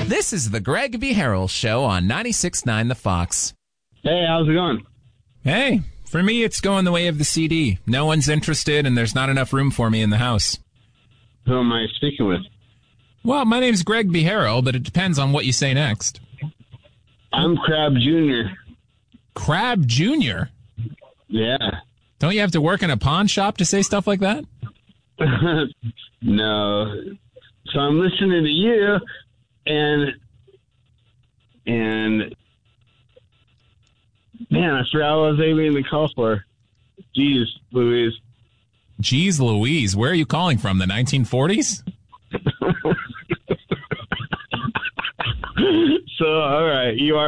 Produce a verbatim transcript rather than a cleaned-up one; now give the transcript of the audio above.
This is the Greg V. Harrell Show on ninety-six point nine The Fox. Hey, how's it going? Hey, for me, it's going the way of the C D. No one's interested, and there's not enough room for me in the house. Who am I speaking with? Well, my name's Greg B. Harrell, but it depends on what you say next. I'm Crab Junior Crab Junior? Yeah. Don't you have to work in a pawn shop to say stuff like that? No. So I'm listening to you, and and man, I forgot what I was aiming to call for. Jeez, Louise. Jeez Louise, where are you calling from, the nineteen forties? So, all right, you are